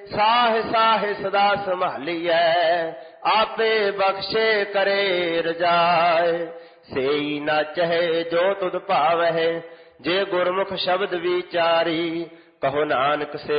ਸਾਹ ਸਾਹ ਸਦਾ ਸੰਭਾਲੀਐ, ਆਪੇ ਬਖਸ਼ੇ ਕਰੇ ਰਜਾਏ। ਸੇਈ ਨਾਚਹਿ ਜੋ ਤੁਧ ਭਾਵਹਿ, ਜੇ ਗੁਰਮੁਖ ਸ਼ਬਦ ਵਿਚਾਰੀ, ਕਹੋ ਨਾਨਕ ਸੇ